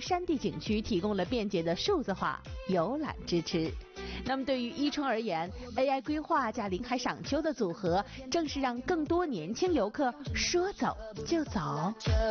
山地景区提供了便捷的数字化游览支持。那么对于伊春而言 ，AI 规划加临海赏秋的组合，正是让更多年轻游客说走就走。